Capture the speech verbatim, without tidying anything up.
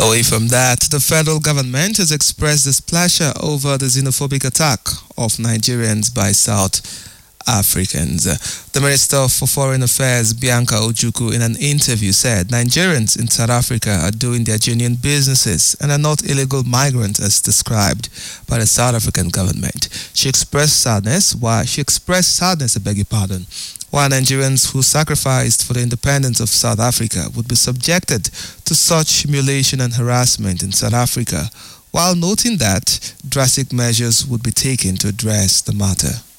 Away from that, the federal government has expressed displeasure over the xenophobic attack of Nigerians by South Africans. The Minister for Foreign Affairs, Bianca Ojukwu, in an interview said Nigerians in South Africa are doing their genuine businesses and are not illegal migrants as described by the South African government. She expressed sadness why she expressed sadness, I beg your pardon, why Nigerians who sacrificed for the independence of South Africa would be subjected to such humiliation and harassment in South Africa, while noting that drastic measures would be taken to address the matter.